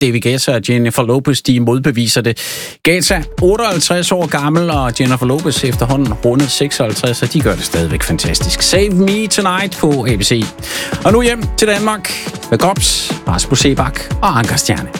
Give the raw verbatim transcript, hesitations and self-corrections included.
David Guetta og Jennifer Lopez, de modbeviser det. Guetta, otteoghalvtreds år gammel, og Jennifer Lopez efterhånden rundet seksoghalvtreds, og de gør det stadigvæk fantastisk. Save Me Tonight på A B C. Og nu hjem til Danmark med Kops, Rasmus Sebak og Anker Stjerne.